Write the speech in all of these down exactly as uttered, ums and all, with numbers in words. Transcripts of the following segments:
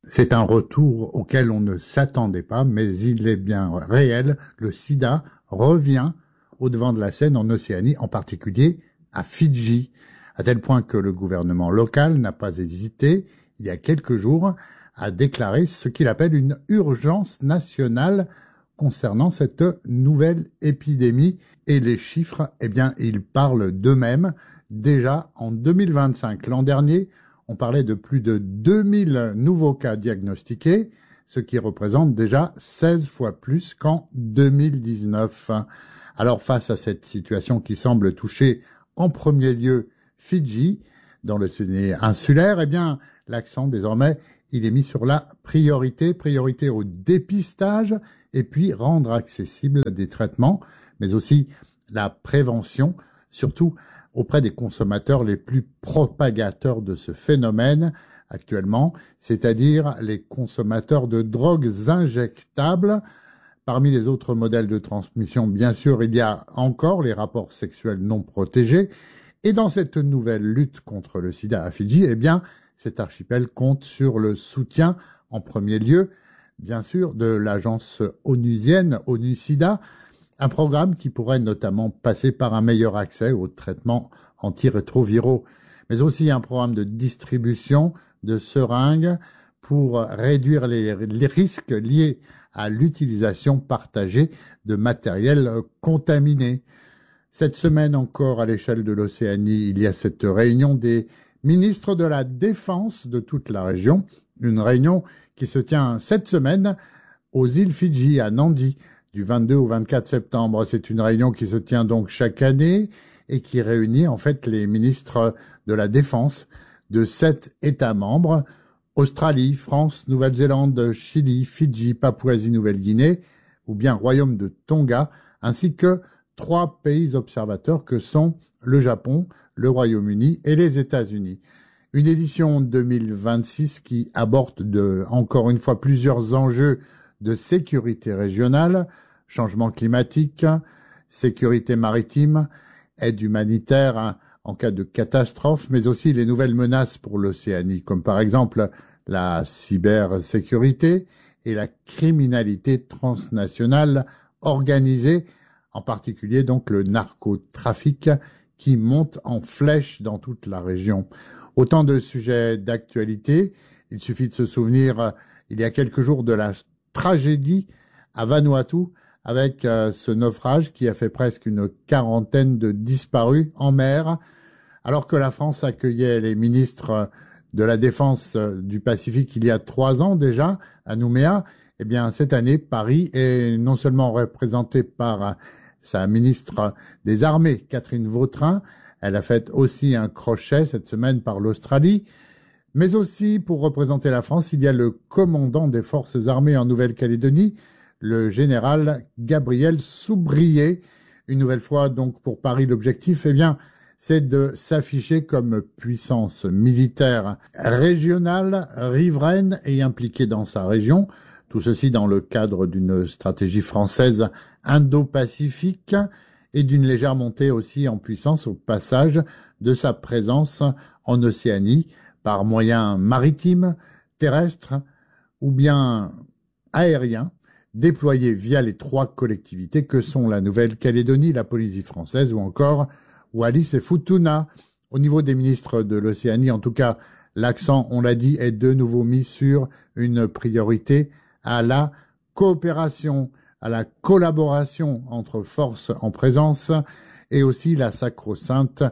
C'est un retour auquel on ne s'attendait pas, mais il est bien réel. Le sida revient au devant de la scène en Océanie, en particulier à Fidji, à tel point que le gouvernement local n'a pas hésité, il y a quelques jours, à déclarer ce qu'il appelle une urgence nationale concernant cette nouvelle épidémie. Et les chiffres, eh bien, ils parlent d'eux-mêmes. Déjà en deux mille vingt-cinq, l'an dernier, on parlait de plus de deux mille nouveaux cas diagnostiqués, ce qui représente déjà seize fois plus qu'en deux mille dix-neuf. Alors face à cette situation qui semble toucher en premier lieu Fidji, dans l'océan insulaire, eh bien, l'accent désormais, il est mis sur la priorité, priorité au dépistage et puis rendre accessible des traitements, mais aussi la prévention, surtout auprès des consommateurs les plus propagateurs de ce phénomène actuellement, c'est-à-dire les consommateurs de drogues injectables. Parmi les autres modèles de transmission, bien sûr, il y a encore les rapports sexuels non protégés. Et dans cette nouvelle lutte contre le sida à Fidji, eh bien, cet archipel compte sur le soutien, en premier lieu, bien sûr, de l'agence onusienne ONU-SIDA, un programme qui pourrait notamment passer par un meilleur accès aux traitements antirétroviraux, mais aussi un programme de distribution de seringues pour réduire les, les risques liés à l'utilisation partagée de matériel contaminé. Cette semaine encore, à l'échelle de l'Océanie, il y a cette réunion des ministres de la Défense de toute la région, une réunion qui se tient cette semaine aux îles Fidji, à Nadi, du vingt-deux au vingt-quatre septembre. C'est une réunion qui se tient donc chaque année et qui réunit en fait les ministres de la Défense de sept États membres, Australie, France, Nouvelle-Zélande, Chili, Fidji, Papouasie-Nouvelle-Guinée ou bien Royaume de Tonga, ainsi que trois pays observateurs que sont le Japon, le Royaume-Uni et les États-Unis. Une édition deux mille vingt-six qui aborde de, encore une fois plusieurs enjeux de sécurité régionale, changement climatique, sécurité maritime, aide humanitaire en cas de catastrophe, mais aussi les nouvelles menaces pour l'Océanie, comme par exemple la cybersécurité et la criminalité transnationale organisée, en particulier donc le narcotrafic qui monte en flèche dans toute la région. Autant de sujets d'actualité. Il suffit de se souvenir, il y a quelques jours, de la tragédie à Vanuatu, avec euh, ce naufrage qui a fait presque une quarantaine de disparus en mer, alors que la France accueillait les ministres de la Défense du Pacifique il y a trois ans déjà, à Nouméa. Eh bien, cette année, Paris est non seulement représenté par sa ministre des Armées, Catherine Vautrin, elle a fait aussi un crochet cette semaine par l'Australie, mais aussi pour représenter la France, il y a le commandant des forces armées en Nouvelle-Calédonie, le général Gabriel Soubrier. Une nouvelle fois, donc, pour Paris, l'objectif, eh bien, c'est de s'afficher comme puissance militaire régionale, riveraine et impliquée dans sa région. Tout ceci dans le cadre d'une stratégie française indo-pacifique et d'une légère montée aussi en puissance au passage de sa présence en Océanie par moyens maritimes, terrestres ou bien aériens, déployés via les trois collectivités que sont la Nouvelle-Calédonie, la Polynésie française ou encore Wallis et Futuna. Au niveau des ministres de l'Océanie, en tout cas, l'accent, on l'a dit, est de nouveau mis sur une priorité à la coopération, à la collaboration entre forces en présence et aussi la sacro-sainte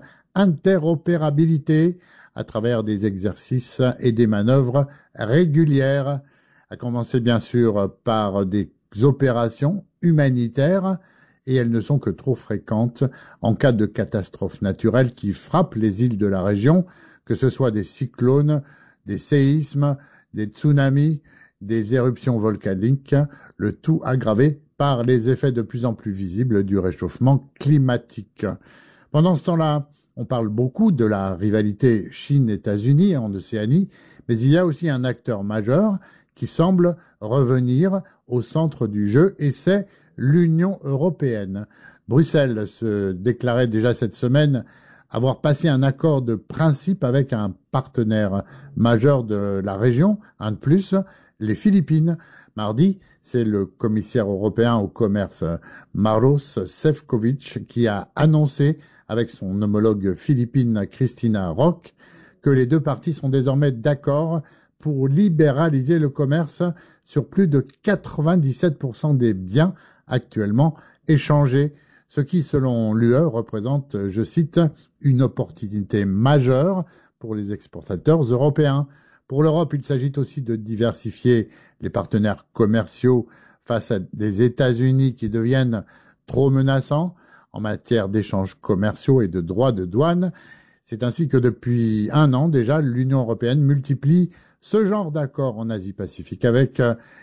interopérabilité à travers des exercices et des manœuvres régulières, à commencer bien sûr par des opérations humanitaires, et elles ne sont que trop fréquentes en cas de catastrophes naturelles qui frappent les îles de la région, que ce soit des cyclones, des séismes, des tsunamis, des éruptions volcaniques, le tout aggravé par les effets de plus en plus visibles du réchauffement climatique. Pendant ce temps-là, on parle beaucoup de la rivalité Chine-États-Unis en Océanie, mais il y a aussi un acteur majeur qui semble revenir au centre du jeu, et c'est l'Union européenne. Bruxelles se déclarait déjà cette semaine avoir passé un accord de principe avec un partenaire majeur de la région, un de plus, les Philippines. Mardi, c'est le commissaire européen au commerce Maros Sefcovic qui a annoncé avec son homologue philippine Christina Roque que les deux parties sont désormais d'accord pour libéraliser le commerce sur plus de quatre-vingt-dix-sept pour cent des biens actuellement échangés, ce qui, selon l'U E, représente, je cite, une opportunité majeure pour les exportateurs européens. Pour l'Europe, il s'agit aussi de diversifier les partenaires commerciaux face à des États-Unis qui deviennent trop menaçants en matière d'échanges commerciaux et de droits de douane. C'est ainsi que depuis un an déjà, l'Union européenne multiplie ce genre d'accords en Asie-Pacifique avec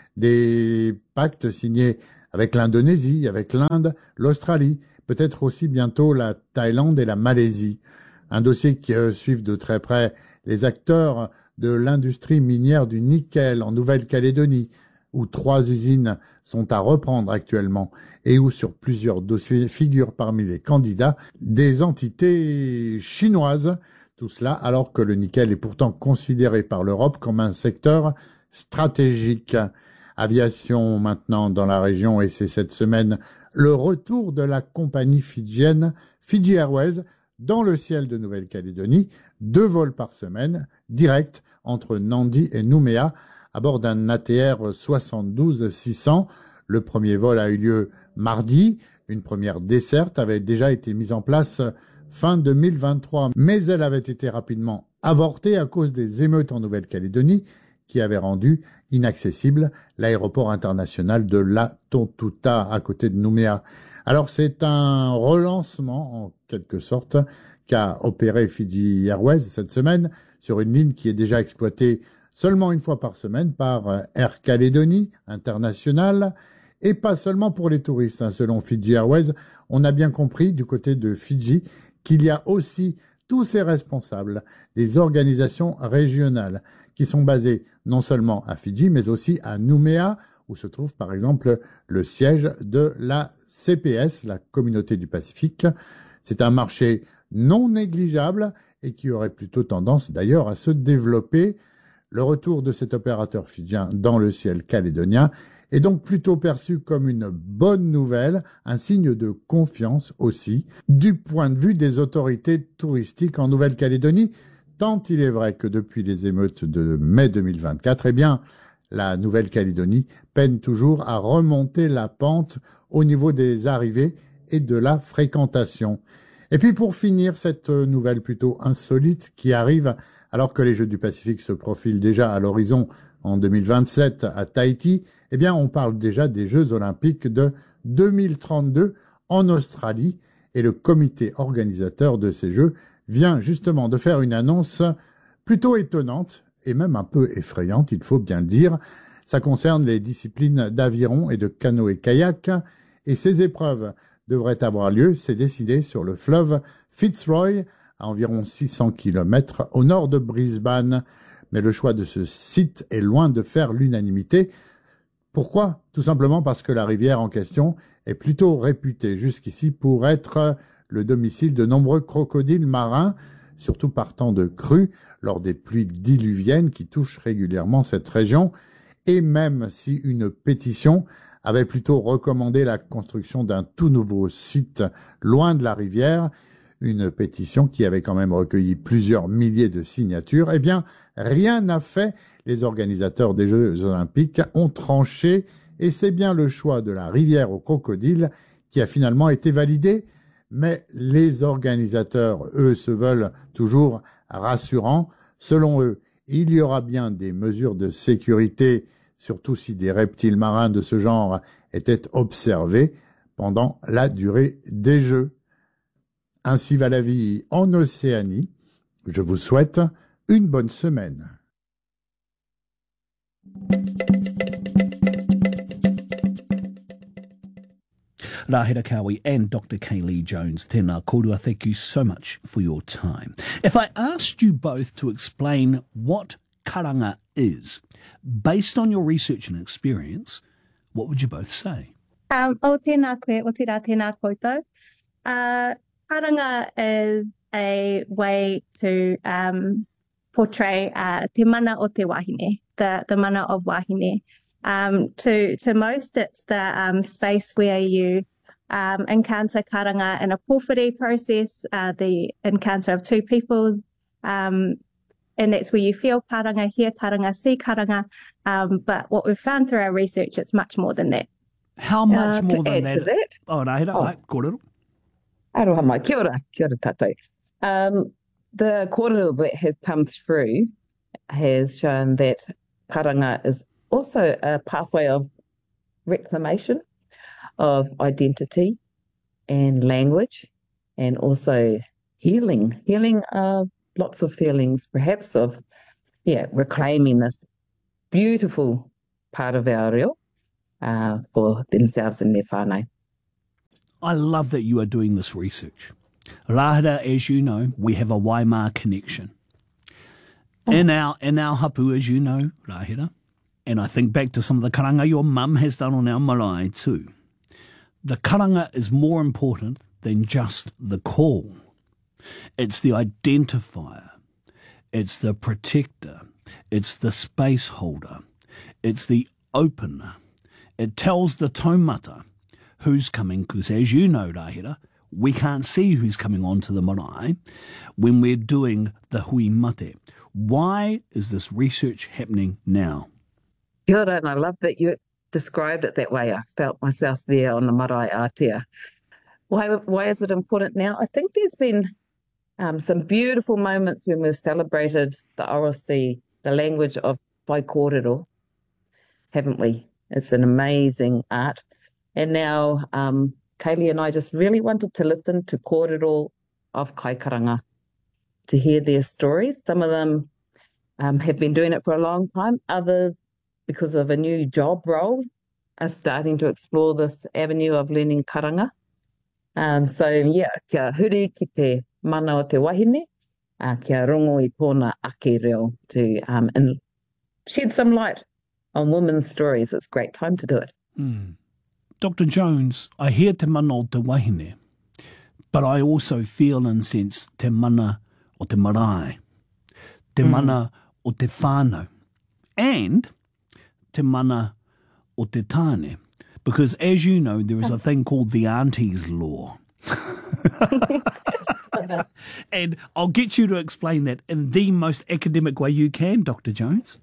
des pactes signés avec l'Indonésie, avec l'Inde, l'Australie, peut-être aussi bientôt la Thaïlande et la Malaisie. Un dossier qui euh, suivent de très près les acteurs de l'industrie minière du nickel en Nouvelle-Calédonie, où trois usines sont à reprendre actuellement et où sur plusieurs dossiers figurent parmi les candidats des entités chinoises. Tout cela alors que le nickel est pourtant considéré par l'Europe comme un secteur stratégique. Aviation maintenant dans la région et c'est cette semaine le retour de la compagnie fidjienne Fiji Airways dans le ciel de Nouvelle-Calédonie, deux vols par semaine, directs entre Nadi et Nouméa, à bord d'un A T R soixante-douze six cents. Le premier vol a eu lieu mardi. Une première desserte avait déjà été mise en place fin deux mille vingt-trois, mais elle avait été rapidement avortée à cause des émeutes en Nouvelle-Calédonie qui avaient rendu inaccessible l'aéroport international de La Tontouta à côté de Nouméa. Alors c'est un relancement en quelque sorte qu'a opéré Fiji Airways cette semaine sur une ligne qui est déjà exploitée seulement une fois par semaine par Air Calédonie International et pas seulement pour les touristes. Selon Fiji Airways, on a bien compris du côté de Fidji qu'il y a aussi tous ces responsables des organisations régionales qui sont basées non seulement à Fidji, mais aussi à Nouméa, où se trouve par exemple le siège de la C P S, la Communauté du Pacifique. C'est un marché non négligeable et qui aurait plutôt tendance d'ailleurs à se développer. Le retour de cet opérateur fidjien dans le ciel calédonien est donc plutôt perçu comme une bonne nouvelle, un signe de confiance aussi, du point de vue des autorités touristiques en Nouvelle-Calédonie, tant il est vrai que depuis les émeutes de mai deux mille vingt-quatre, eh bien, la Nouvelle-Calédonie peine toujours à remonter la pente au niveau des arrivées et de la fréquentation. Et puis pour finir, cette nouvelle plutôt insolite qui arrive alors que les Jeux du Pacifique se profilent déjà à l'horizon en deux mille vingt-sept à Tahiti, eh bien on parle déjà des Jeux Olympiques de deux mille trente-deux en Australie et le comité organisateur de ces Jeux vient justement de faire une annonce plutôt étonnante et même un peu effrayante, il faut bien le dire. Ça concerne les disciplines d'aviron et de canoë-kayak et ces épreuves devraient avoir lieu, c'est décidé, sur le fleuve Fitzroy, à environ six cents kilomètres au nord de Brisbane. Mais le choix de ce site est loin de faire l'unanimité. Pourquoi ? Tout simplement parce que la rivière en question est plutôt réputée jusqu'ici pour être le domicile de nombreux crocodiles marins, surtout partant de crues lors des pluies diluviennes qui touchent régulièrement cette région. Et même si une pétition avait plutôt recommandé la construction d'un tout nouveau site loin de la rivière, une pétition qui avait quand même recueilli plusieurs milliers de signatures, eh bien, rien n'a fait. Les organisateurs des Jeux Olympiques ont tranché et c'est bien le choix de la rivière aux crocodiles qui a finalement été validé. Mais les organisateurs, eux, se veulent toujours rassurants. Selon eux, il y aura bien des mesures de sécurité, surtout si des reptiles marins de ce genre étaient observés pendant la durée des Jeux. Ainsi va la vie en Océanie. Je vous souhaite une bonne semaine. Rahira Cowie and Doctor Kaylee Jones, tēnā kōrua, thank you so much for your time. If I asked you both to explain what karanga is, based on your research and experience, what would you both say? Um, o tēnā koe, o tērā tēnā koutou. Uh, karanga is a way to um, portray uh, te mana o te wahine, the, the mana of wahine. Um, to, to most, it's the um, space where you um, encounter karanga in a pōwhiri process, uh, the encounter of two peoples, um, and that's where you feel karanga, hear karanga, see karanga. Um, but what we've found through our research, it's much more than that. How much Uh, more to than add that? to that, Oh, rahera, Oh. ai, kōrero. aroha mai, kia ora, kia ora tātou. Um, the kōrero that has come through has shown that karanga is also a pathway of reclamation of identity and language, and also healing, healing of lots of feelings, perhaps of, yeah, reclaiming this beautiful part of our reo uh, for themselves and their whānau. I love that you are doing this research. Rahera, as you know, we have a Waimā connection. In our in our hapu, as you know, Rahera, and I think back to some of the karanga your mum has done on our marae too. The karanga is more important than just the call. It's the identifier. It's the protector. It's the space holder. It's the opener. It tells the taumata who's coming, because as you know, Rahera, we can't see who's coming onto the marae when we're doing the hui mate. Why is this research happening now? Kia ora, and I love that you described it that way. I felt myself there on the marae Aotea. Why, why is it important now? I think there's been um, some beautiful moments when we've celebrated the oral sea, the language of Whai Kōrero, haven't we? It's an amazing art. And now um, Kaylee and I just really wanted to listen to kōrero of Kaikaranga, to hear their stories. Some of them um, have been doing it for a long time. Others, because of a new job role, are starting to explore this avenue of learning karanga. Um, so, yeah, kia huri ki te mana o te wahine, uh, kia rongo i tōna ake reo to um, and shed some light on women's stories. It's a great time to do it. Hmm. Doctor Jones, I hear te mana o te wahine, but I also feel and sense te mana o te marae, te Mm. mana o te whānau, and te mana o te tāne. Because as you know, there is a thing called the auntie's law. And I'll get you to explain that in the most academic way you can, Doctor Jones.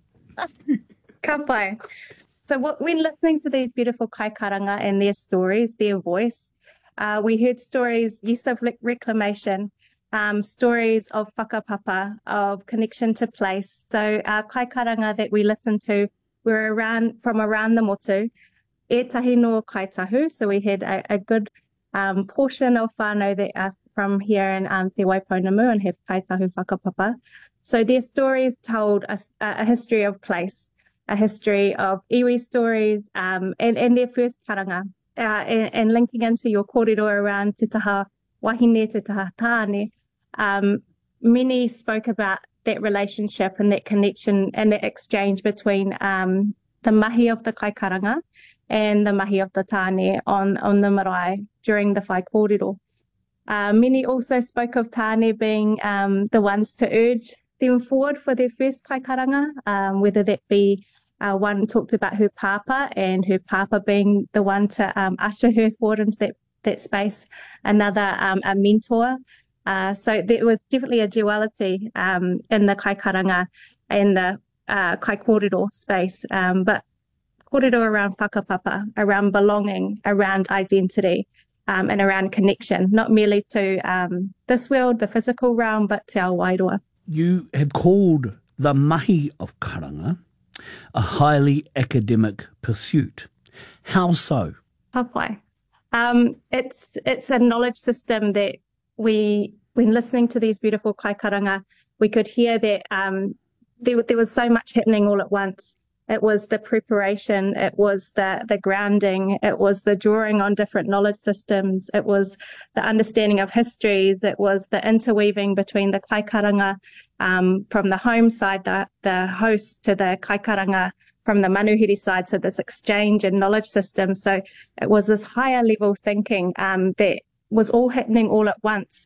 Ka pai. So what, when listening to these beautiful kaikaranga and their stories, their voice, uh, we heard stories, use of rec- reclamation, um, stories of whakapapa, of connection to place. So our kaikaranga that we listened to were around from around the motu, etahi no kaitahu. So we had a, a good um, portion of whānau that are from here in um, Te Waipounamu and have kaitahu whakapapa. So their stories told us a, a history of place, a history of iwi stories, um, and, and their first karanga, uh, and, and linking into your kōrero around te taha wahine, te taha tāne. Um, many spoke about that relationship and that connection and that exchange between um, the mahi of the kaikaranga and the mahi of the tāne on, on the marae during the whai kōrero. Uh, many also spoke of tāne being um, the ones to urge them forward for their first kaikaranga, um, whether that be uh, one talked about her papa and her papa being the one to um, usher her forward into that, that space, another um, a mentor. Uh, so there was definitely a duality um, in the kaikaranga and the uh, kai kōrero space, um, but kōrero around whakapapa, around belonging, around identity, um, and around connection, not merely to um, this world, the physical realm, but te ao wairoa. You have called the mahi of karanga a highly academic pursuit. How so? Hapai. Um, it's it's a knowledge system that we, when listening to these beautiful kaikaranga, we could hear that um, there, there was so much happening all at once. It was the preparation, it was the, the grounding, it was the drawing on different knowledge systems, it was the understanding of histories, it was the interweaving between the kaikaranga um, from the home side, the, the host, to the kaikaranga from the manuhiri side, so this exchange and knowledge system. So it was this higher level thinking um, that was all happening all at once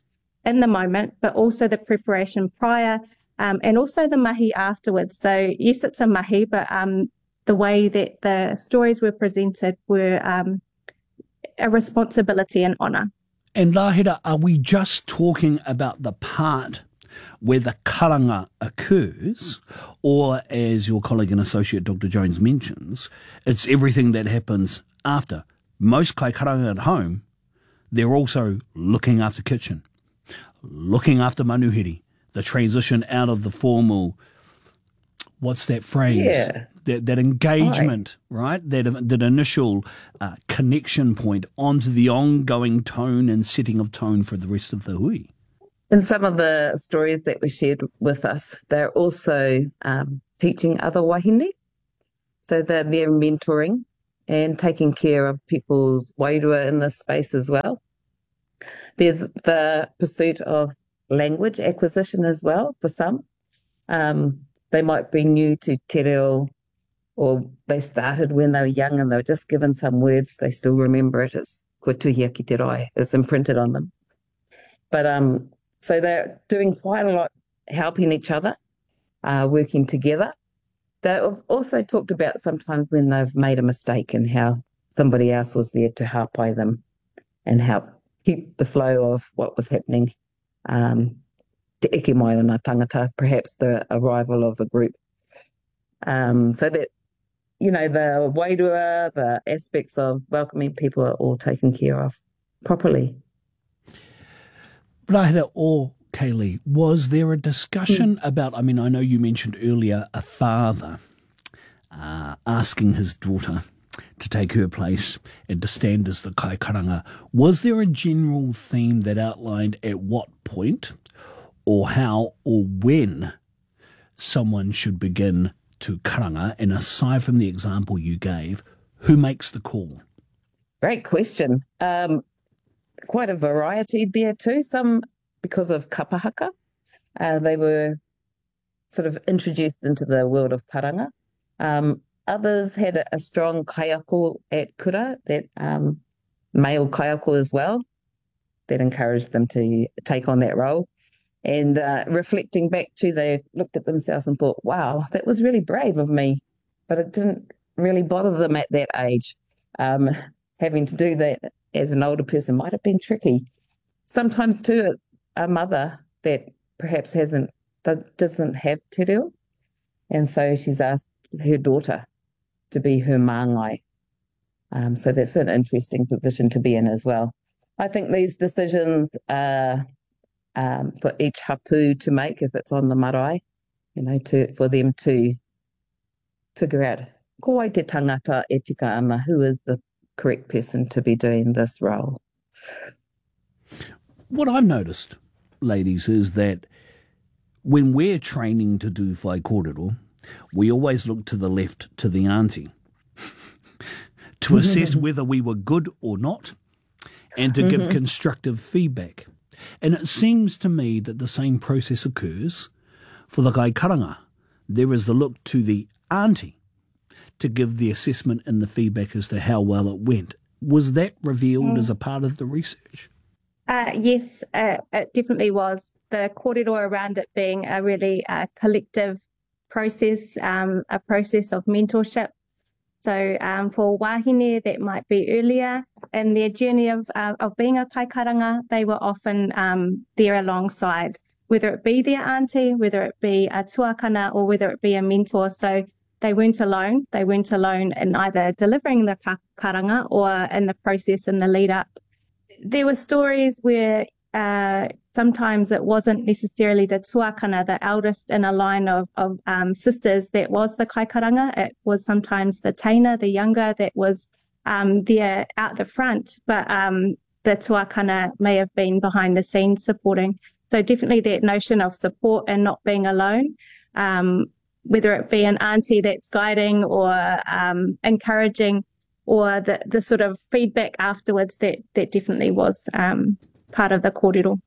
in the moment, but also the preparation prior, um, and also the mahi afterwards. So yes, it's a mahi, but um, the way that the stories were presented were um, a responsibility and honour. And Rahira, are we just talking about the part where the karanga occurs, or as your colleague and associate Doctor Jones mentions, it's everything that happens after? Most kai karanga at home, they're also looking after kitchen, looking after manuhiri, the transition out of the formal, what's that phrase? Yeah. That, that engagement, right? That that initial uh, connection point onto the ongoing tone and setting of tone for the rest of the hui. In some of the stories that were shared with us, they're also um, teaching other wahine. So they're, they're mentoring and taking care of people's wairua in this space as well. There's the pursuit of language acquisition as well for some. Um, they might be new to te reo, or they started when they were young and they were just given some words. They still remember it as ko tuhia ki te rai. It's imprinted on them. But um, so they're doing quite a lot, helping each other, uh, working together. They've also talked about sometimes when they've made a mistake and how somebody else was there to hapai them and help keep the flow of what was happening. Um, te eke mai o ngā tangata, perhaps the arrival of a group. Um, so that, you know, the wairua, the aspects of welcoming people are all taken care of properly. Rahira or Kaylee, was there a discussion mm. about, I mean, I know you mentioned earlier a father uh, asking his daughter to take her place and to stand as the kai karanga. Was there a general theme that outlined at what point or how or when someone should begin to karanga? And aside from the example you gave, who makes the call? Great question. Um, quite a variety there too. Some because of kapahaka. Uh, they were sort of introduced into the world of karanga. Um, others had a, a strong kaiako at kura, that um, male kaiako as well, that encouraged them to take on that role. And uh, reflecting back to, they looked at themselves and thought, wow, that was really brave of me. But it didn't really bother them at that age. Um, having to do that as an older person might have been tricky. Sometimes too, it's a mother that perhaps hasn't, doesn't have te reo. And so she's asked her daughter to be her māngai. Um, so that's an interesting position to be in as well. I think these decisions are um, for each hapu to make if it's on the marae, you know, to for them to figure out, ko ai te tangata e tika ana, who is the correct person to be doing this role. What I've noticed, ladies, is that when we're training to do whai kōrero, we always look to the left, to the auntie, to assess whether we were good or not, and to give constructive feedback. And it seems to me that the same process occurs for the kai karanga. There is the look to the auntie to give the assessment and the feedback as to how well it went. Was that revealed mm. as a part of the research? Uh, yes, uh, it definitely was. The kōrero around it being a really uh, collective process, um, a process of mentorship. So um, for wahine that might be earlier in their journey of uh, of being a kai karanga, they were often um, there alongside, whether it be their auntie, whether it be a tuakana, or whether it be a mentor. So they weren't alone. They weren't alone in either delivering the karanga or in the process in the lead up. There were stories where uh, sometimes it wasn't necessarily the tuakana, the eldest in a line of, of um, sisters, that was the kai karanga. It was sometimes the teina, the younger, that was um, there out the front, but um, the tuakana may have been behind the scenes supporting. So definitely that notion of support and not being alone, um, whether it be an auntie that's guiding or um, encouraging, or the, the sort of feedback afterwards, that, that definitely was um, part of the kōrero.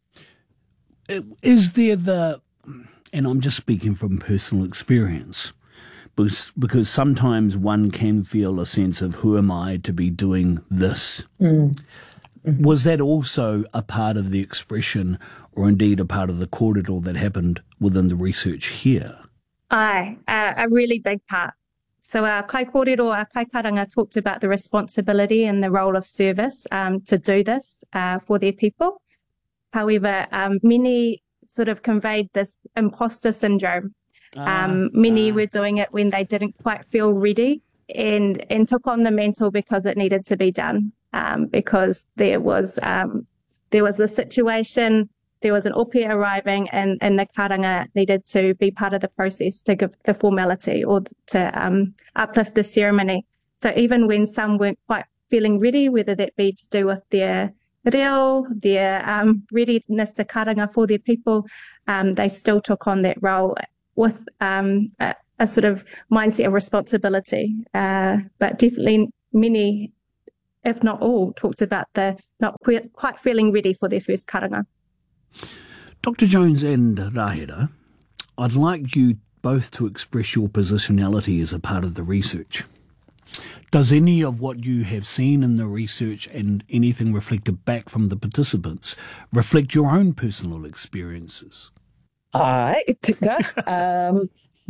Is there the, and I'm just speaking from personal experience, because, because sometimes one can feel a sense of, who am I to be doing this? Mm. Was that also a part of the expression, or indeed a part of the kōrero that happened within the research here? Aye, uh, a really big part. So our kai kōrero, our kai karanga talked about the responsibility and the role of service um, to do this uh, for their people. However, um, many sort of conveyed this imposter syndrome. Ah, um, many ah. were doing it when they didn't quite feel ready and, and took on the mantle because it needed to be done, um, because there was um, there was a situation, there was an ope arriving, and, and the karanga needed to be part of the process to give the formality or to um, uplift the ceremony. So even when some weren't quite feeling ready, whether that be to do with their reo, their um, readiness to karanga for their people, um, they still took on that role with um, a, a sort of mindset of responsibility. Uh, but definitely many, if not all, talked about the not quite, quite feeling ready for their first karanga. Doctor Jones and Rahira, I'd like you both to express your positionality as a part of the research. Does any of what you have seen in the research and anything reflected back from the participants reflect your own personal experiences? Aye, tika. um,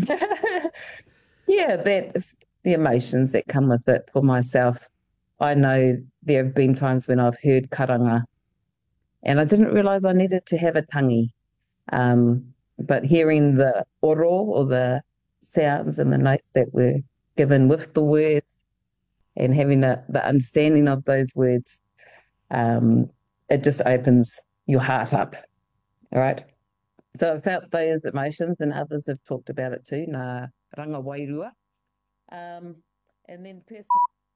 yeah, that the emotions that come with it for myself. I know there have been times when I've heard karanga and I didn't realise I needed to have a tangi. Um, but hearing the oro, or the sounds and the notes that were given with the words, and having a, the understanding of those words, um, it just opens your heart up, all right? So I felt those emotions, and others have talked about it too, nā ranga wairua. Um, and then person.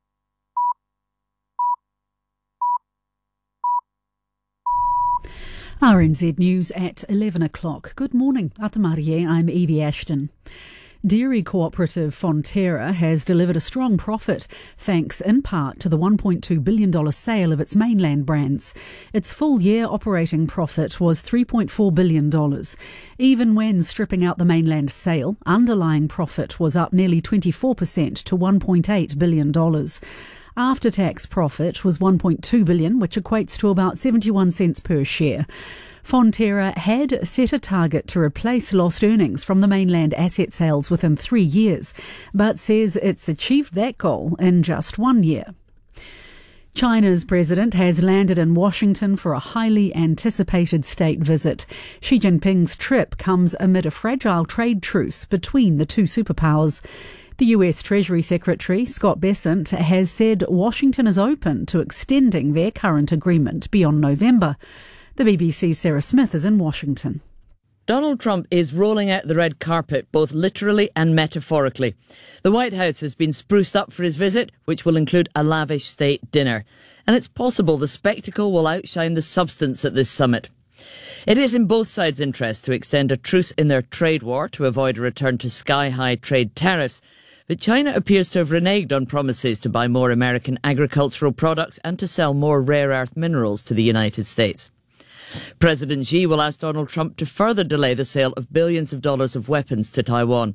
R N Z News at eleven o'clock. Good morning. Atamarie, I'm Evie Ashton. Dairy cooperative Fonterra has delivered a strong profit, thanks in part to the one point two billion dollars sale of its mainland brands. Its full-year operating profit was three point four billion dollars. Even when stripping out the mainland sale, underlying profit was up nearly twenty-four percent to one point eight billion dollars. After-tax profit was one point two billion dollars, which equates to about seventy-one cents per share. Fonterra had set a target to replace lost earnings from the mainland asset sales within three years, but says it's achieved that goal in just one year. China's president has landed in Washington for a highly anticipated state visit. Xi Jinping's trip comes amid a fragile trade truce between the two superpowers. The U S Treasury Secretary, Scott Bessent, has said Washington is open to extending their current agreement beyond November. The B B C's Sarah Smith is in Washington. Donald Trump is rolling out the red carpet, both literally and metaphorically. The White House has been spruced up for his visit, which will include a lavish state dinner. And it's possible the spectacle will outshine the substance at this summit. It is in both sides' interest to extend a truce in their trade war to avoid a return to sky-high trade tariffs. But China appears to have reneged on promises to buy more American agricultural products and to sell more rare earth minerals to the United States. President Xi will ask Donald Trump to further delay the sale of billions of dollars of weapons to Taiwan.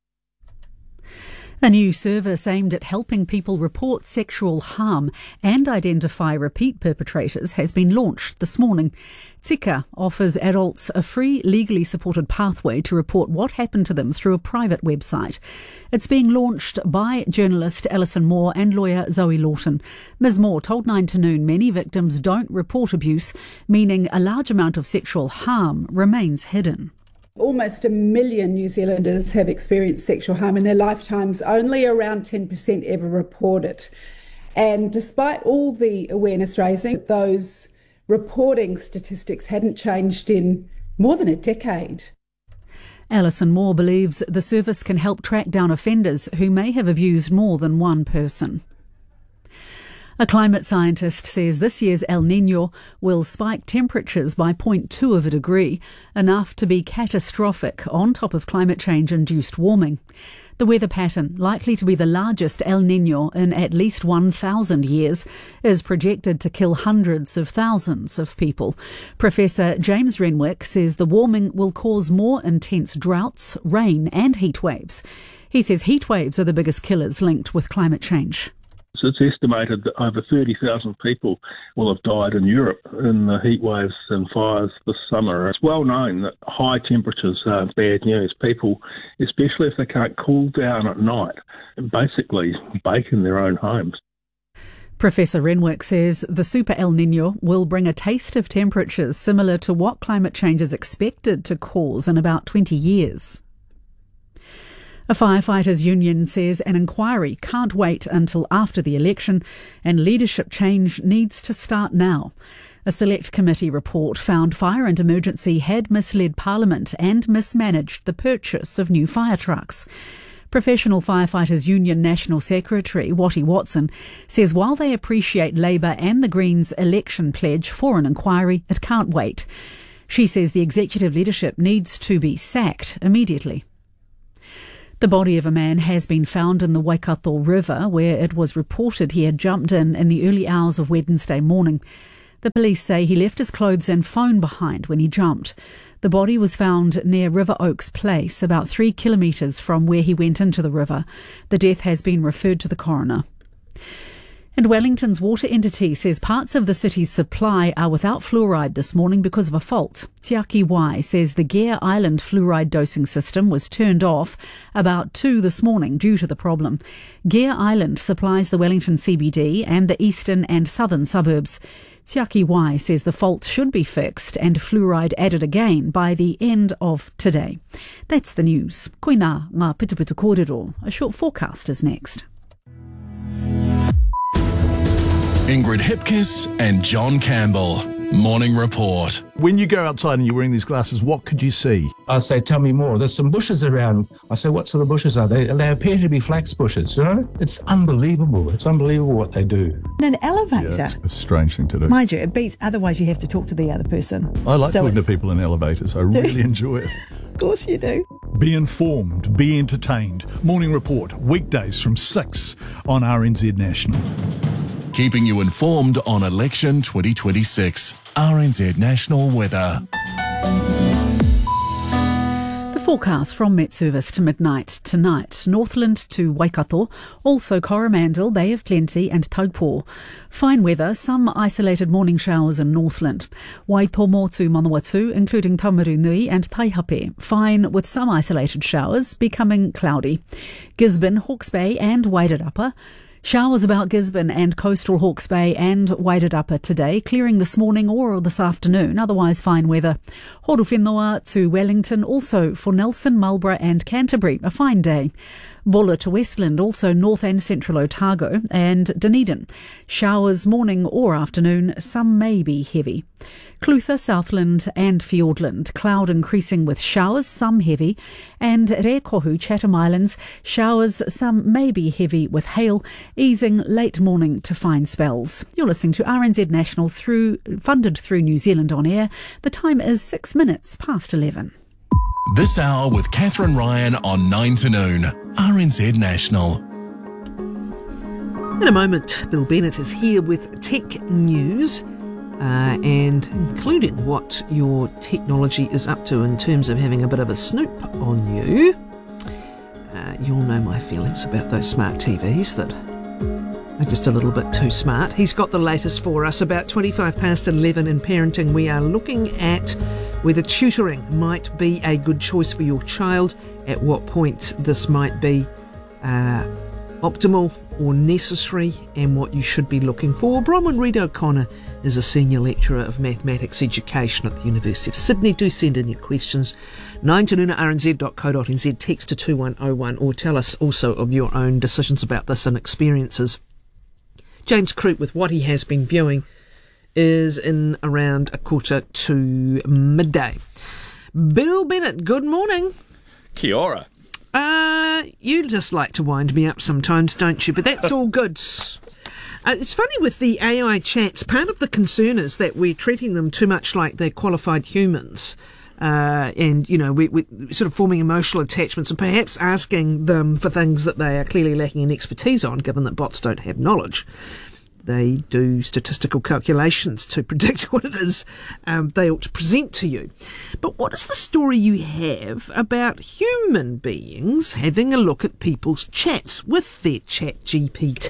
A new service aimed at helping people report sexual harm and identify repeat perpetrators has been launched this morning. Tika offers adults a free, legally supported pathway to report what happened to them through a private website. It's being launched by journalist Alison Moore and lawyer Zoe Lawton. Miz Moore told Nine to Noon many victims don't report abuse, meaning a large amount of sexual harm remains hidden. Almost a million New Zealanders have experienced sexual harm in their lifetimes. Only around ten percent ever report it. And despite all the awareness raising, those reporting statistics hadn't changed in more than a decade. Alison Moore believes the service can help track down offenders who may have abused more than one person. A climate scientist says this year's El Niño will spike temperatures by zero point two of a degree, enough to be catastrophic on top of climate change-induced warming. The weather pattern, likely to be the largest El Niño in at least one thousand years, is projected to kill hundreds of thousands of people. Professor James Renwick says the warming will cause more intense droughts, rain and heat waves. He says heat waves are the biggest killers linked with climate change. So it's estimated that over thirty thousand people will have died in Europe in the heat waves and fires this summer. It's well known that high temperatures are bad news. People, especially if they can't cool down at night, basically bake in their own homes. Professor Renwick says the Super El Niño will bring a taste of temperatures similar to what climate change is expected to cause in about twenty years. A firefighters' union says an inquiry can't wait until after the election and leadership change needs to start now. A select committee report found Fire and Emergency had misled Parliament and mismanaged the purchase of new fire trucks. Professional Firefighters Union National Secretary Watty Watson says while they appreciate Labour and the Greens' election pledge for an inquiry, it can't wait. She says the executive leadership needs to be sacked immediately. The body of a man has been found in the Waikato River, where it was reported he had jumped in in the early hours of Wednesday morning. The police say he left his clothes and phone behind when he jumped. The body was found near River Oaks Place, about three kilometres from where he went into the river. The death has been referred to the coroner. And Wellington's water entity says parts of the city's supply are without fluoride this morning because of a fault. Tiaki Wai says the Gare Island fluoride dosing system was turned off about two this morning due to the problem. Gare Island supplies the Wellington C B D and the eastern and southern suburbs. Tiaki Wai says the fault should be fixed and fluoride added again by the end of today. That's the news. Koina ngā pitupitu kōrero. A short forecast is next. Ingrid Hipkiss and John Campbell. Morning Report. When you go outside and you're wearing these glasses, what could you see? I say, tell me more. There's some bushes around. I say, what sort of bushes are they? They appear to be flax bushes, you know? It's unbelievable. It's unbelievable what they do. In an elevator. Yeah, it's a strange thing to do. Mind you, it beats, otherwise you have to talk to the other person. I like so talking to people in elevators. I really enjoy it. Of course you do. Be informed, be entertained. Morning Report, weekdays from six on R N Z National. Keeping you informed on election twenty twenty-six. R N Z National Weather. The forecast from Met Service to midnight tonight. Northland to Waikato, also Coromandel, Bay of Plenty and Taupo. Fine weather, some isolated morning showers in Northland. Waitomo to Manawatu, including Taumarunui and Taihape. Fine with some isolated showers, becoming cloudy. Gisborne, Hawke's Bay and Wairarapa. Showers about Gisborne and coastal Hawke's Bay and Wairarapa today, clearing this morning or this afternoon, otherwise fine weather. Horowhenua to Wellington, also for Nelson, Marlborough and Canterbury, a fine day. Bulla to Westland, also north and central Otago, and Dunedin. Showers morning or afternoon, some may be heavy. Clutha, Southland and Fiordland, cloud increasing with showers, some heavy, and Rekohu, Chatham Islands, showers, some may be heavy with hail, easing late morning to fine spells. You're listening to R N Z National, through funded through New Zealand On Air. The time is six minutes past eleven. This hour with Catherine Ryan on nine to noon. R N Z National. In a moment, Bill Bennett is here with tech news. Uh, and including what your technology is up to in terms of having a bit of a snoop on you. Uh, you'll know my feelings about those smart T Vs that are just a little bit too smart. He's got the latest for us. About twenty-five past eleven in parenting, we are looking at whether tutoring might be a good choice for your child, at what point this might be uh, optimal or necessary, and what you should be looking for. Bronwyn Reid O'Connor is a senior lecturer of mathematics education at the University of Sydney. Do send in your questions. nine to noon at r n z dot co dot n z, text to two one oh one, or tell us also of your own decisions about this and experiences. James Croop, with what he has been viewing, is in around a quarter to midday. Bill Bennett, good morning. Kia ora. Uh, you just like to wind me up sometimes, don't you? But that's all good. Uh, it's funny with the A I chats, part of the concern is that we're treating them too much like they're qualified humans. Uh, and, you know, we, we're sort of forming emotional attachments and perhaps asking them for things that they are clearly lacking in expertise on, given that bots don't have knowledge. They do statistical calculations to predict what it is um, they ought to present to you. But what is the story you have about human beings having a look at people's chats with their chat G P T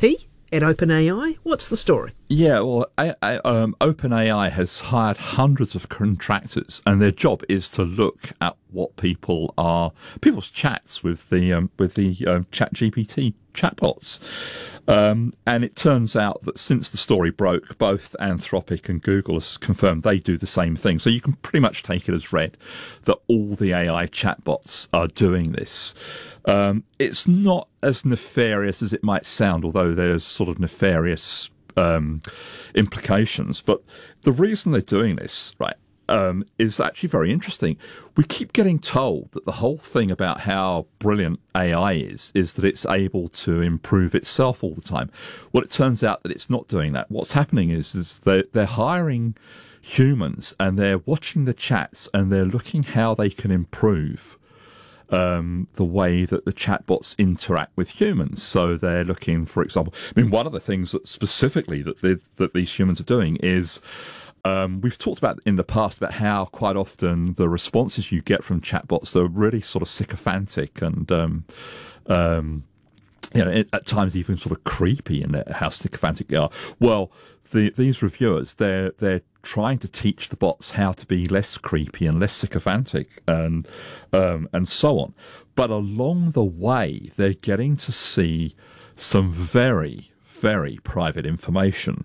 at OpenAI. What's the story? Yeah, well, I, I, um, OpenAI has hired hundreds of contractors, and their job is to look at what people are people's chats with the um, with the um, ChatGPT chatbots. Um, and it turns out that since the story broke, both Anthropic and Google has confirmed they do the same thing. So you can pretty much take it as read that all the A I chatbots are doing this. Um, it's not as nefarious as it might sound, although there's sort of nefarious um, implications. But the reason they're doing this, right, um, is actually very interesting. We keep getting told that the whole thing about how brilliant A I is, is that it's able to improve itself all the time. Well, it turns out that it's not doing that. What's happening is, is they're, they're hiring humans and they're watching the chats and they're looking how they can improve Um, the way that the chatbots interact with humans. So they're looking, for example, I mean, one of the things that specifically that they, that these humans are doing is um, we've talked about in the past about how quite often the responses you get from chatbots are really sort of sycophantic and um, um, you know, at times even sort of creepy in how sycophantic they are. Well, the, these reviewers, they're they're trying to teach the bots how to be less creepy and less sycophantic and um, and so on. But along the way, they're getting to see some very, very private information.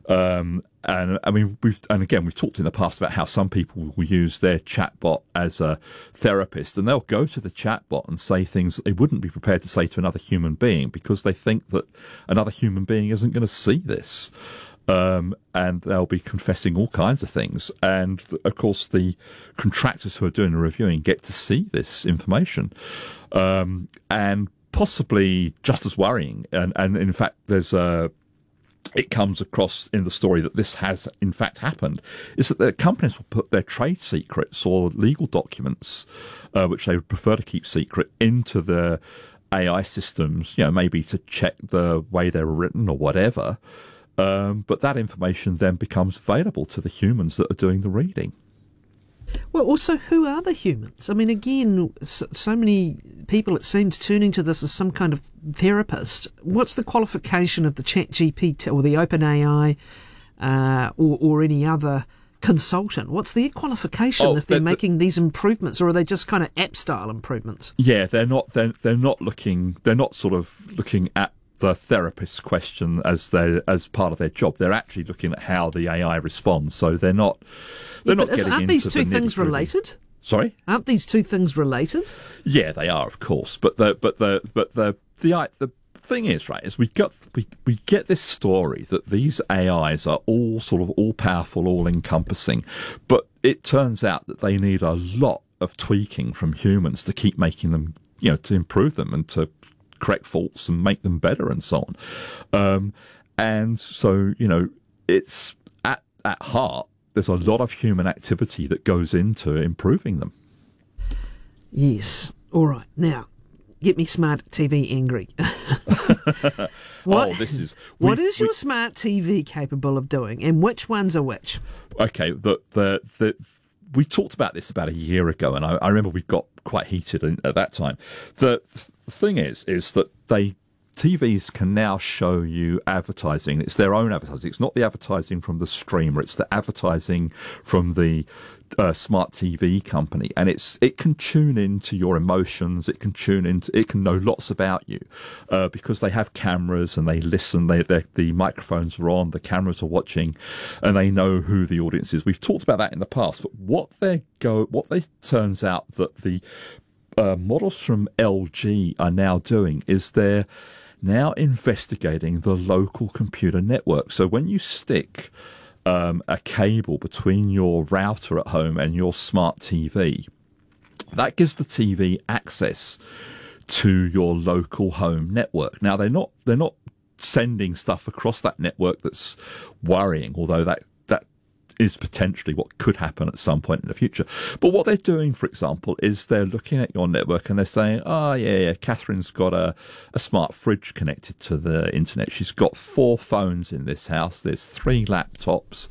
Um, and I mean, we've and again, we've talked in the past about how some people will use their chatbot as a therapist, and they'll go to the chatbot and say things that they wouldn't be prepared to say to another human being because they think that another human being isn't going to see this. Um, and they'll be confessing all kinds of things. And, of course, the contractors who are doing the reviewing get to see this information. Um, and possibly just as worrying, and, and in fact, there's a, it comes across in the story that this has, in fact, happened, is that the companies will put their trade secrets or legal documents, uh, which they would prefer to keep secret, into the A I systems, you know, maybe to check the way they were written or whatever. Um, but that information then becomes available to the humans that are doing the reading. Well, also, who are the humans? I mean, again, so, so many people, it seems, turning to this as some kind of therapist. What's the qualification of the ChatGPT or the OpenAI uh, or, or any other consultant? What's their qualification oh, if they're, they're making these improvements, or are they just kind of app-style improvements? Yeah, they're not. They're, they're not looking. They're not sort of looking at the therapist's question as they as part of their job. They're actually looking at how the A I responds. So they're not. They're yeah, not getting aren't into these two the things nitty-gritty. related? Sorry, aren't these two things related? Yeah, they are, of course. But the but the but the the the thing is, right, is we got we we get this story that these A Is are all sort of all powerful, all encompassing, but it turns out that they need a lot of tweaking from humans to keep making them, you know, to improve them and to correct faults and make them better and so on. Um, and so, you know, it's at at heart, there's a lot of human activity that goes into improving them. Yes. All right. Now, get me smart T V angry. what, oh, this is... What is your we, smart T V capable of doing, and which ones are which? Okay, the the... the we talked about this about a year ago, and I, I remember we got quite heated in, at that time. The, the thing is, is that they T Vs can now show you advertising. It's their own advertising. It's not the advertising from the streamer. It's the advertising from the uh, smart T V company, and it's it can tune into your emotions. It can tune into. It can know lots about you uh, because they have cameras and they listen. They the microphones are on. The cameras are watching, and they know who the audience is. We've talked about that in the past, but what they go, what they turns out that the uh, models from L G are now doing is they're now investigating the local computer network. So when you stick um, a cable between your router at home and your smart T V, that gives the T V access to your local home network. Now they're not they're not sending stuff across that network that's worrying, although that that is potentially what could happen at some point in the future. But what they're doing, for example, is they're looking at your network and they're saying, oh, yeah, yeah, Catherine's got a, a smart fridge connected to the internet. She's got four phones in this house. There's three laptops.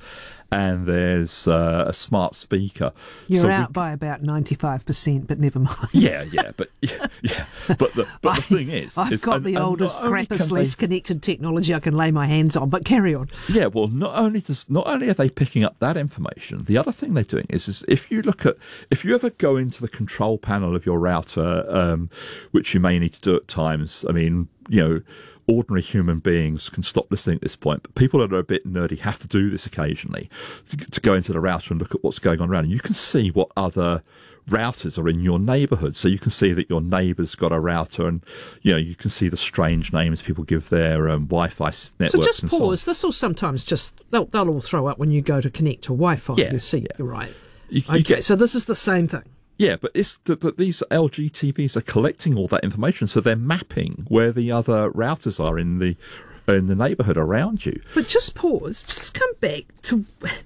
and there's uh, a smart speaker. You're so out we, by about ninety-five percent, but never mind. Yeah, yeah, but yeah, yeah. But the but the I, thing is, I've is, got and, the and oldest, crappiest, they, least connected technology I can lay my hands on. But carry on. Yeah, well, not only does not only are they picking up that information, the other thing they're doing is, is if you look at if you ever go into the control panel of your router, um, which you may need to do at times. I mean, you know. Ordinary human beings can stop listening at this point, but people that are a bit nerdy have to do this occasionally to, to go into the router and look at what's going on around. And you can see what other routers are in your neighbourhood. So you can see that your neighbour's got a router, and you know you can see the strange names people give their um, Wi-Fi networks. So just and pause. So on. This will sometimes just they'll, they'll all throw up when you go to connect to Wi-Fi. Yeah, you see, yeah. you're right. You, okay, you get, so this is the same thing. Yeah, but it's the, but these L G T Vs are collecting all that information, so they're mapping where the other routers are in the in the neighbourhood around you. But just pause. Just come back to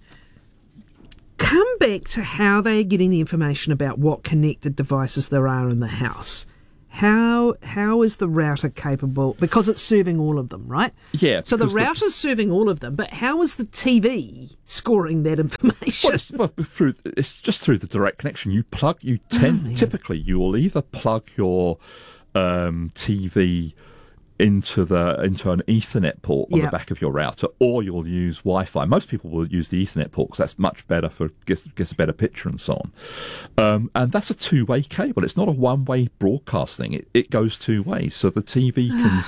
come back to how they're getting the information about what connected devices there are in the house. How how is the router capable? Because it's serving all of them, right? Yeah. So the because router's serving all of them, but how is the T V scoring that information? Well, it's, well, through, it's just through the direct connection. You plug. You tend Oh, typically you will either plug your um, T V into the into an Ethernet port on Yep. the back of your router, or you'll use Wi-Fi. Most people will use the Ethernet port because that's much better for gets, gets a better picture and so on. Um, and that's a two-way cable. It's not a one-way broadcasting. It it goes two ways, so the T V can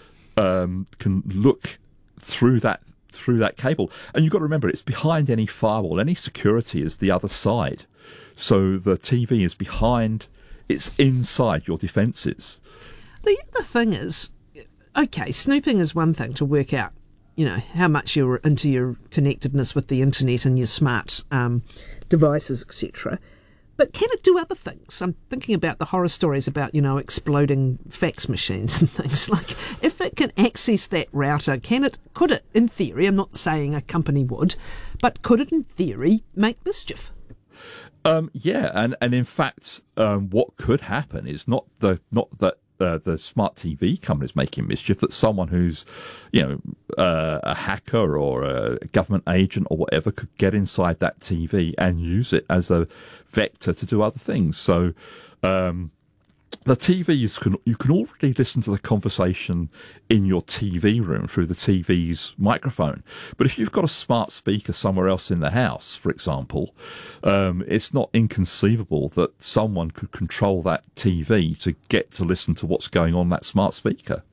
um, can look through that through that cable. And you've got to remember, it's behind any firewall. Any security is the other side. So the T V is behind. It's inside your defences. The other thing is, okay, snooping is one thing to work out, you know, how much you're into your connectedness with the internet and your smart um, devices, et cetera. But can it do other things? I'm thinking about the horror stories about, you know, exploding fax machines and things. Like, if it can access that router, can it, could it, in theory, I'm not saying a company would, but could it, in theory, make mischief? Um, yeah, and, and in fact, um, what could happen is not the not that uh, the smart T V companies making mischief, that someone who's, you know, uh, a hacker or a government agent or whatever could get inside that T V and use it as a vector to do other things. So um, the T Vs can you can already listen to the conversation in your T V room through the T V's microphone. But if you've got a smart speaker somewhere else in the house, for example, um, it's not inconceivable that someone could control that T V to get to listen to what's going on that smart speaker.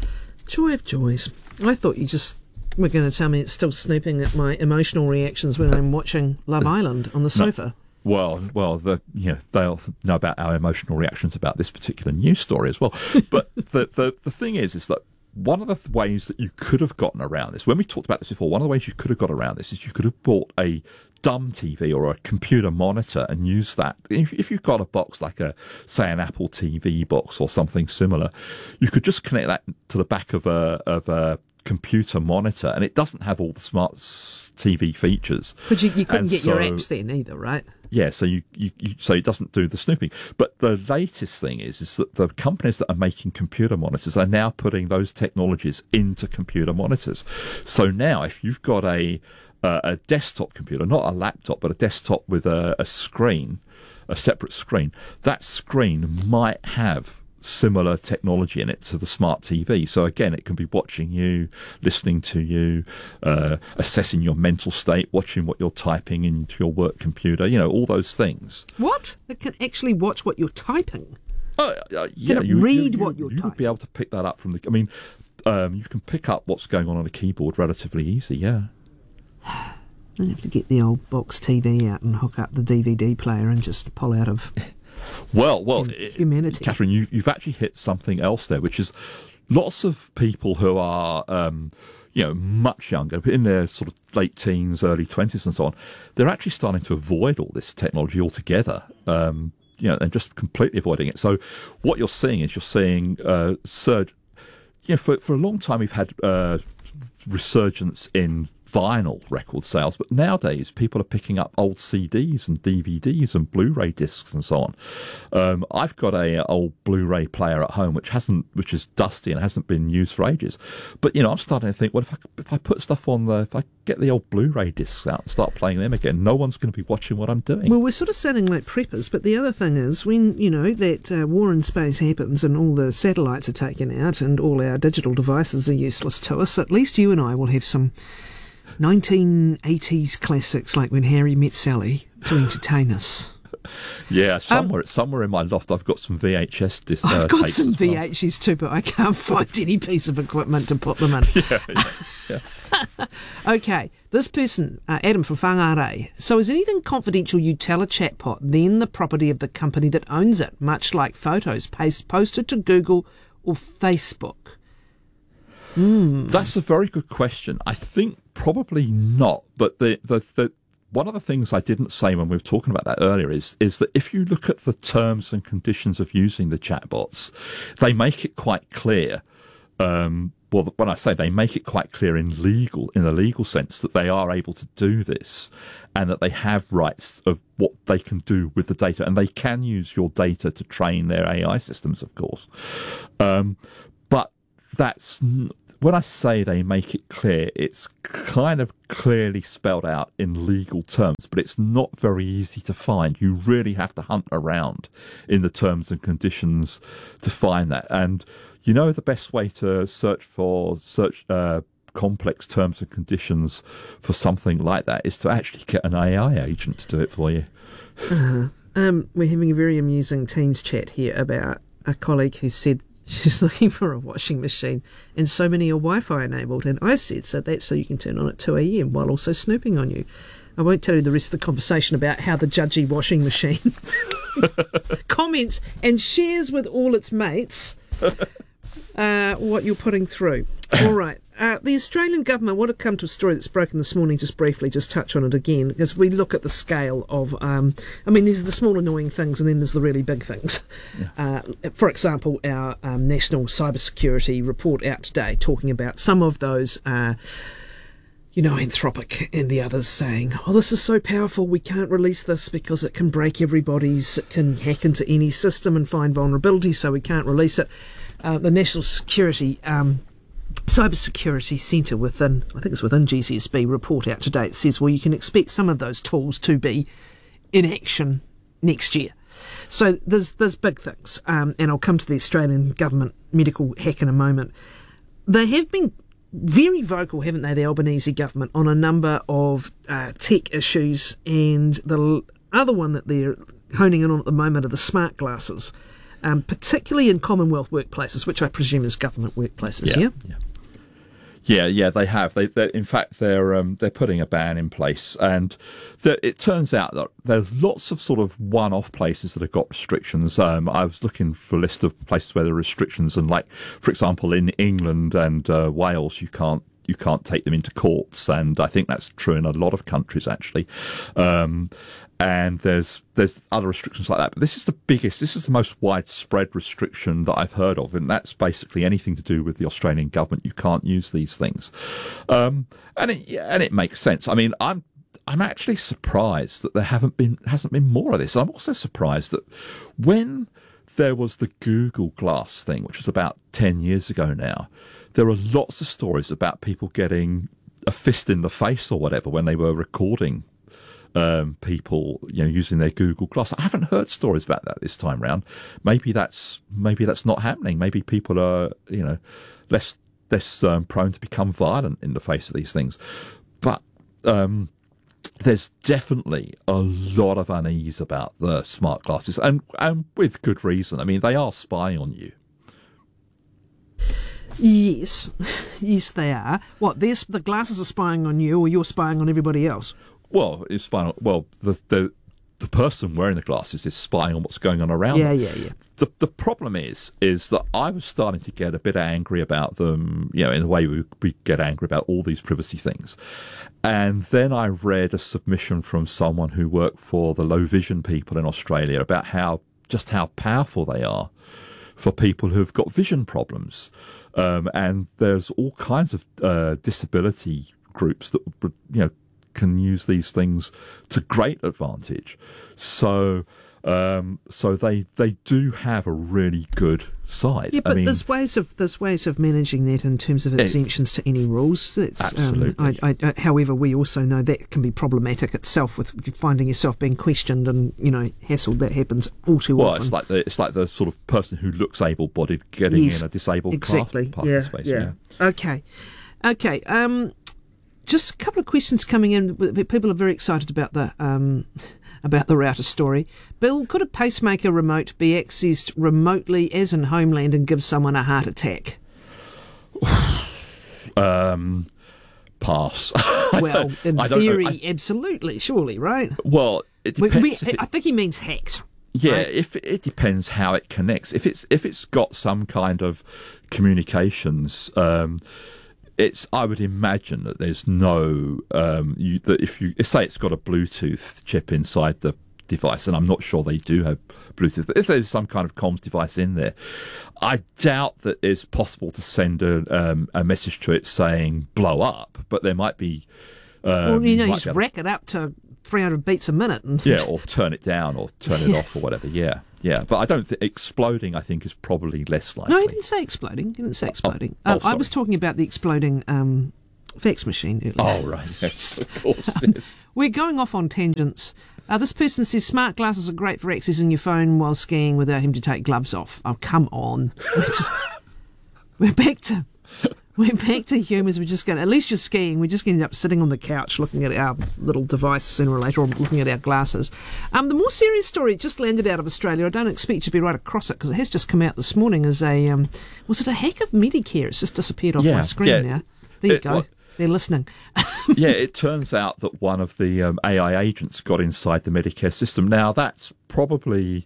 Joy of joys. I thought you just were going to tell me it's still snooping at my emotional reactions when I'm watching Love Island on the sofa. No. Well, well, the you know they'll know about our emotional reactions about this particular news story as well. But the, the the thing is, is that one of the ways that you could have gotten around this, when we talked about this before, one of the ways you could have got around this is you could have bought a dumb T V or a computer monitor and used that. If, if you've got a box like a, say, an Apple T V box or something similar, you could just connect that to the back of a of a computer monitor, and it doesn't have all the smart T V features. But you, you couldn't And get so, your apps then either, right? Yeah, so you, you, you so it doesn't do the snooping. But the latest thing is is that the companies that are making computer monitors are now putting those technologies into computer monitors. So now, if you've got a uh, a desktop computer, not a laptop, but a desktop with a, a screen, a separate screen, that screen might have similar technology in it to the smart T V. So again, it can be watching you, listening to you, uh, assessing your mental state, watching what you're typing into your work computer, you know, all those things. What? It can actually watch what you're typing? Uh, uh, yeah, Can it you, read you, what you, you're you typing? would be able to pick that up from the... I mean, um, you can pick up what's going on on a keyboard relatively easy, yeah. I have to get the old box T V out and hook up the D V D player and just pull out of... Well, well, humanity. Catherine, you, you've actually hit something else there, which is lots of people who are, um, you know, much younger, in their sort of late teens, early twenties, and so on. They're actually starting to avoid all this technology altogether. Um, you know, and just completely avoiding it. So, what you're seeing is you're seeing uh, surge. You know, for for a long time we've had uh, resurgence in vinyl record sales, but nowadays people are picking up old C Ds and D V Ds and Blu-ray discs and so on. Um, I've got a, a old Blu-ray player at home which hasn't, which is dusty and hasn't been used for ages. But you know, I'm starting to think, well, if I if I put stuff on the, if I get the old Blu-ray discs out and start playing them again, no one's going to be watching what I'm doing. Well, we're sort of sounding like preppers, but the other thing is when, you know, that uh, war in space happens and all the satellites are taken out and all our digital devices are useless to us, at least you and I will have some nineteen eighties classics like When Harry Met Sally to entertain us. Yeah, somewhere um, somewhere in my loft I've got some V H S discs. I've uh, got tapes some as well. V H S too, but I can't find any piece of equipment to put them in. Yeah, yeah, yeah. Okay, this person, uh, Adam from Whangarei. So is anything confidential you tell a chatbot then the property of the company that owns it, much like photos paste, posted to Google or Facebook? Mm. That's a very good question. I think probably not, but the, the, the one of the things I didn't say when we were talking about that earlier is is that if you look at the terms and conditions of using the chatbots, they make it quite clear. Um, well, when I say they make it quite clear in legal, in a legal sense, that they are able to do this, and that they have rights of what they can do with the data, and they can use your data to train their A I systems, of course. Um, but that's when I say they make it clear, it's kind of clearly spelled out in legal terms, but it's not very easy to find. You really have to hunt around in the terms and conditions to find that. And you know the best way to search for search uh, complex terms and conditions for something like that is to actually get an A I agent to do it for you. Uh-huh. Um, we're having a very amusing Teams chat here about a colleague who said she's looking for a washing machine and so many are Wi-Fi enabled, and I said, so that's so you can turn on at two a.m. while also snooping on you. I won't tell you the rest of the conversation about how the judgy washing machine comments and shares with all its mates uh, what you're putting through. All right. Uh, the Australian government, I want to come to a story that's broken this morning, just briefly, just touch on it again, because we look at the scale of, um, I mean, there's the small annoying things and then there's the really big things. Yeah. Uh, for example, our um, National Cybersecurity report out today talking about some of those, uh, you know, Anthropic and the others saying, oh, this is so powerful, we can't release this because it can break everybody's, it can hack into any system and find vulnerabilities, so we can't release it. Uh, the National Security um, Cybersecurity Centre within, I think it's within G C S B, report out today. It says, well, you can expect some of those tools to be in action next year. So there's there's big things, um, and I'll come to the Australian government medical hack in a moment. They have been very vocal, haven't they, the Albanese government, on a number of uh, tech issues, and the other one that they're honing in on at the moment are the smart glasses. Um, particularly in Commonwealth workplaces, which I presume is government workplaces. Yeah, yeah, yeah, yeah. yeah they have. They, in fact, they're um, they're putting a ban in place, and the, it turns out that there's lots of sort of one-off places that have got restrictions. Um, I was looking for a list of places where there are restrictions, and like, for example, in England and uh, Wales, you can't you can't take them into courts, and I think that's true in a lot of countries actually. Um, And there's there's other restrictions like that. But this is the biggest, this is the most widespread restriction that I've heard of. And that's basically anything to do with the Australian government. You can't use these things. Um, and it and it makes sense. I mean, I'm I'm actually surprised that there haven't been hasn't been more of this. I'm also surprised that when there was the Google Glass thing, which was about ten years ago now, there are lots of stories about people getting a fist in the face or whatever when they were recording Um, people, you know, using their Google Glass. I haven't heard stories about that this time round. Maybe that's maybe that's not happening. Maybe people are, you know, less less um, prone to become violent in the face of these things. But um, there's definitely a lot of unease about the smart glasses, and and with good reason. I mean, they are spying on you. Yes, yes, they are. What? There's the glasses are spying on you, or you're spying on everybody else? Well, it's spying. Well, the the the person wearing the glasses is spying on what's going on around yeah, them. Yeah, yeah, yeah. The the problem is is that I was starting to get a bit angry about them. You know, in the way we we get angry about all these privacy things. And then I read a submission from someone who worked for the low vision people in Australia about how just how powerful they are for people who've got vision problems. Um, and there's all kinds of uh, disability groups that you know can use these things to great advantage. So. Um, so they they do have a really good side. Yeah, but I mean, there's ways of there's ways of managing that in terms of exemptions to any rules. That's, absolutely. Um, I, I, however, we also know that can be problematic itself with finding yourself being questioned and you know hassled. That happens all too well, often. Well, it's like the it's like the sort of person who looks able-bodied getting yes, in a disabled exactly. car parking yeah, space. Yeah. yeah. Okay. Okay. Um, just a couple of questions coming in. People are very excited about the. Um, about the router story. Bill, could a pacemaker remote be accessed remotely as in Homeland and give someone a heart attack? um, pass. Well, in I don't theory, know. I, absolutely, surely, right? Well, it depends. We, we, if it, I think he means hacked. Yeah, right? if it depends how it connects. If it's if it's got some kind of communications. Um, It's. I would imagine that there's no um, you, that if you say it's got a Bluetooth chip inside the device, and I'm not sure they do have Bluetooth, but if there's some kind of comms device in there, I doubt that it's possible to send a, um, a message to it saying "blow up," but there might be. Um, well, you know, you might just rack it up to three hundred beats a minute, and yeah, or turn it down, or turn it off, or whatever. Yeah. Yeah, but I don't think exploding. I think is probably less likely. No, he didn't say exploding. He didn't say exploding. Oh, um, oh, I was talking about the exploding um, fax machine earlier. Oh, right. Yes, of course. Yes. We're going off on tangents. Uh, this person says smart glasses are great for accessing your phone while skiing without having to take gloves off. Oh, come on. We're just we're back to we're back to humans. We're just going. At least you're skiing. We're just going to end up sitting on the couch looking at our little device sooner or later, or looking at our glasses. Um, the more serious story just landed out of Australia. I don't expect you to be right across it because it has just come out this morning. As a um, was it a hack of Medicare? It's just disappeared off yeah, my screen yeah. now. There you it, go. What? They're listening. Yeah, it turns out that one of the um, A I agents got inside the Medicare system. Now that's probably.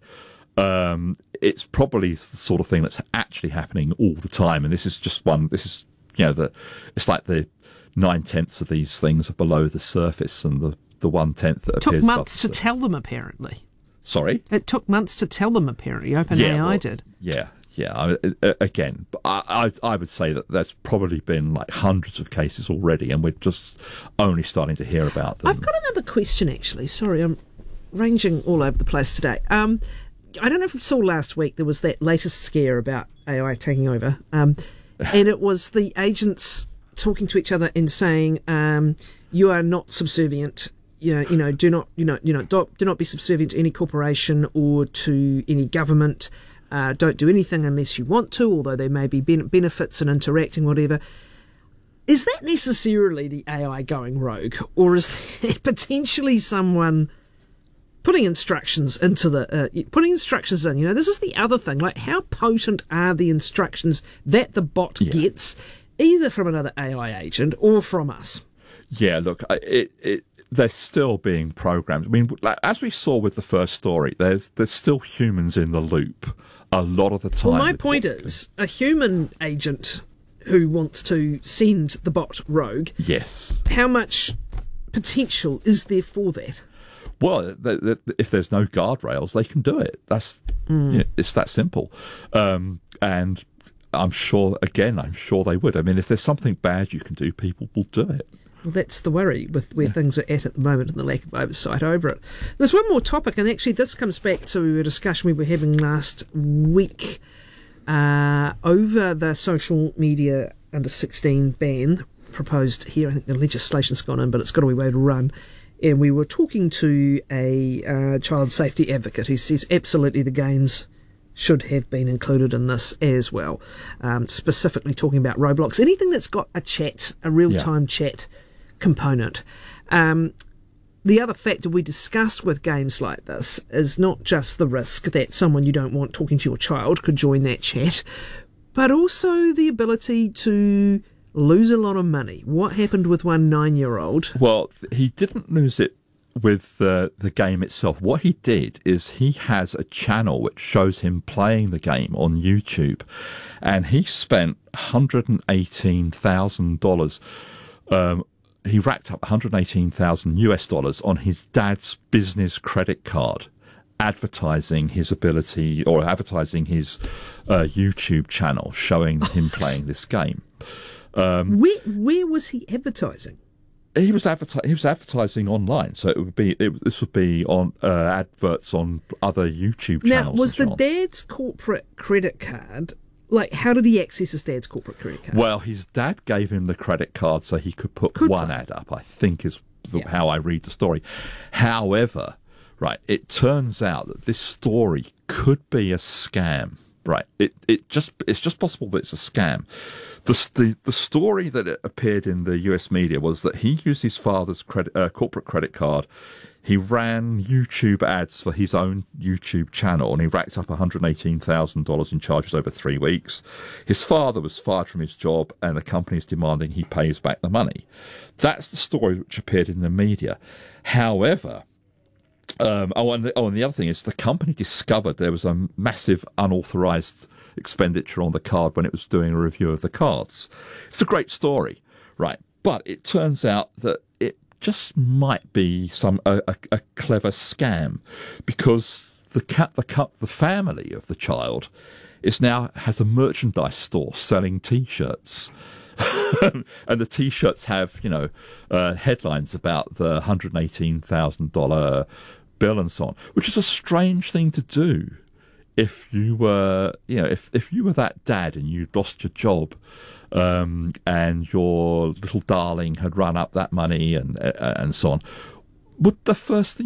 Um, it's probably the sort of thing that's actually happening all the time, and this is just one. This is. You know, the, it's like the nine-tenths of these things are below the surface and the, the one-tenth that It took appears months to above the tell them, apparently. Sorry? It took months to tell them, apparently. OpenAI yeah, well, did. Yeah, yeah. I, again, I, I, I would say that there's probably been like hundreds of cases already, and we're just only starting to hear about them. I've got another question, actually. Sorry, I'm ranging all over the place today. Um, I don't know if you saw last week, there was that latest scare about A I taking over. Um And it was the agents talking to each other and saying, um, "You are not subservient. You know, you know, do not, you know, you know, do, do not be subservient to any corporation or to any government. Uh, don't do anything unless you want to. Although there may be ben- benefits in interacting, whatever." Is that necessarily the A I going rogue, or is that potentially someone putting instructions into the uh, putting instructions in? You know, this is the other thing. Like, how potent are the instructions that the bot yeah. gets, either from another A I agent or from us? Yeah, look, it, it, they're still being programmed. I mean, as we saw with the first story, there's there's still humans in the loop a lot of the time. Well, my point is, a human agent who wants to send the bot rogue. Yes. How much potential is there for that? Well, th- th- if there's no guardrails, they can do it. That's Mm. you know, it's that simple. Um, and I'm sure, again, I'm sure they would. I mean, if there's something bad you can do, people will do it. Well, that's the worry with where yeah. things are at at the moment and the lack of oversight over it. There's one more topic, and actually this comes back to a discussion we were having last week uh, over the social media under sixteen ban proposed here. I think the legislation's gone in, but it's got a wee way to run. And we were talking to a uh, child safety advocate who says absolutely the games should have been included in this as well, um, specifically talking about Roblox, anything that's got a chat, a real-time yeah. chat component. Um, the other factor we discussed with games like this is not just the risk that someone you don't want talking to your child could join that chat, but also the ability to lose a lot of money. What happened with one nine-year-old? Well, he didn't lose it with uh, the game itself. What he did is he has a channel which shows him playing the game on YouTube, and he spent one hundred eighteen thousand dollars. Um, he racked up one hundred eighteen thousand U S dollars on his dad's business credit card, advertising his ability or advertising his uh, YouTube channel, showing him playing this game. Um, where where was he advertising? he was adverti- he was advertising online, so it would be it, this would be on uh, adverts on other YouTube channels. Now, was and so the on. dad's corporate credit card, like, how did he access his dad's corporate credit card? Well, his dad gave him the credit card so he could put Could one put. ad up, I think is the, Yeah. how I read the story. However, right, it turns out that this story could be a scam. Right, it it just it's just possible that it's a scam. The, the the story that it appeared in the U S media was that he used his father's credit, uh, corporate credit card. He ran YouTube ads for his own YouTube channel, and he racked up one hundred eighteen thousand dollars in charges over three weeks. His father was fired from his job, and the company is demanding he pays back the money. That's the story which appeared in the media. However, Um, oh, and the, oh, and the other thing is the company discovered there was a massive unauthorized expenditure on the card when it was doing a review of the cards. It's a great story, right? But it turns out that it just might be some a, a, a clever scam, because the cat, the cut, the family of the child is now has a merchandise store selling T-shirts. And the T-shirts have, you know, uh, headlines about the one hundred eighteen thousand dollars bill and so on, which is a strange thing to do if you were, you know, if, if you were that dad and you'd lost your job um, and your little darling had run up that money and uh, and so on. Would the first thing